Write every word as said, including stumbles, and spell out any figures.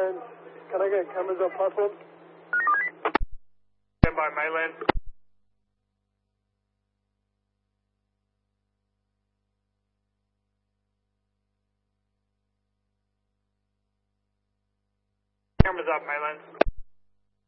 Mainland. Can I get cameras on platform? Stand by Mainland. Cameras up, Mainland.